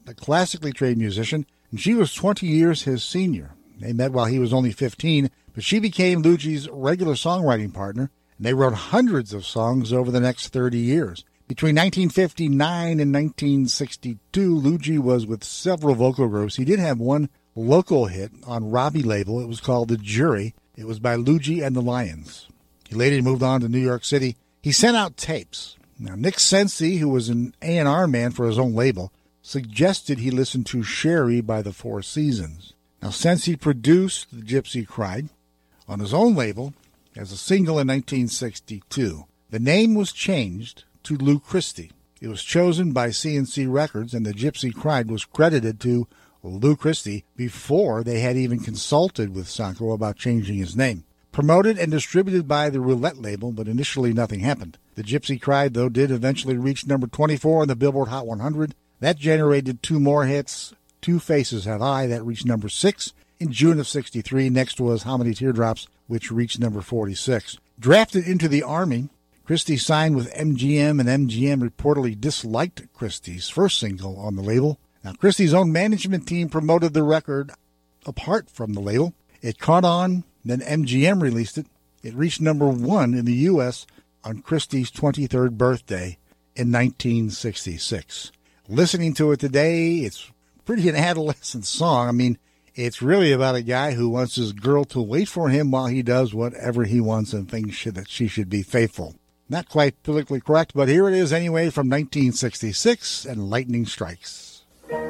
a classically trained musician, and she was 20 years his senior. They met while he was only 15, but she became Luigi's regular songwriting partner, and they wrote hundreds of songs over the next 30 years. Between 1959 and 1962, Luigi was with several vocal groups. He did have one local hit on Robbie label. It was called The Jury. It was by Luigi and the Lions. He later moved on to New York City. He sent out tapes. Now, Nick Sensi, who was an A&R man for his own label, suggested he listen to Sherry by the Four Seasons. Now, Sensi produced The Gypsy Cried on his own label as a single in 1962. The name was changed to Lou Christie. It was chosen by CNC Records, and The Gypsy Cried was credited to Lou Christie before they had even consulted with Sanko about changing his name. Promoted and distributed by the Roulette label, but initially nothing happened. The Gypsy Cried, though, did eventually reach number 24 on the Billboard Hot 100. That generated two more hits. Two Faces Have I, that reached number 6 in June of 63. Next was How Many Teardrops, which reached number 46. Drafted into the Army, Christie signed with MGM, and MGM reportedly disliked Christie's first single on the label. Now, Christie's own management team promoted the record apart from the label. It caught on, then MGM released it. It reached number 1 in the U.S. on Christie's 23rd birthday in 1966. Listening to it today, it's pretty an adolescent song. I mean, it's really about a guy who wants his girl to wait for him while he does whatever he wants and thinks that she should be faithful. Not quite politically correct, but here it is anyway from 1966 and Lightning Strikes.